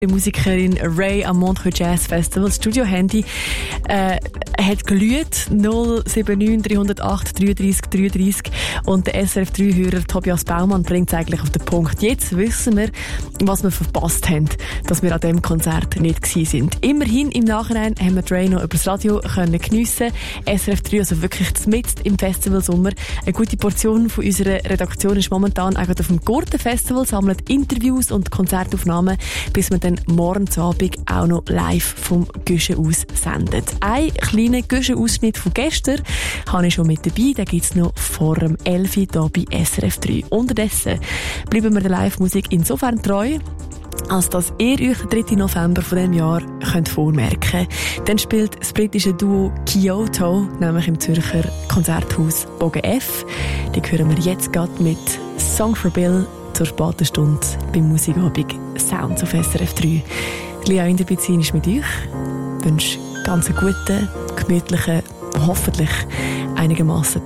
Die Musikerin Ray am Montreux Jazz Festival. Das Studio-Handy hat glüht 079 308 33 33 und der SRF3-Hörer Tobias Baumann bringt es eigentlich auf den Punkt. Jetzt wissen wir, was wir verpasst haben, dass wir an diesem Konzert nicht gewesen sind. Immerhin im Nachhinein haben wir Ray noch über das Radio können geniessen. SRF3, also wirklich mitten im Festivalsommer. Eine gute Portion von unserer Redaktion ist momentan auch auf dem Gurten-Festival, sammelt Interviews und Konzertaufnahmen, bis wir dann morgen Abend auch noch live vom Guschen aus sendet. Ein kleiner Guschen-Ausschnitt von gestern habe ich schon mit dabei. Den gibt es noch vor dem 11 Uhr hier bei SRF3. Unterdessen bleiben wir der Live-Musik insofern treu, als dass ihr euch den 3. November von diesem Jahr könnt vormerken könnt. Dann spielt das britische Duo Kyoto, nämlich im Zürcher Konzerthaus Bogen F. Die hören wir jetzt gerade mit Song for Bill zur späten Stunde beim Musikabend Sounds auf SRF3. Lia Inderbizin ist mit euch. Ich wünsche ganz einen guten, gemütlichen, hoffentlich einigermaßen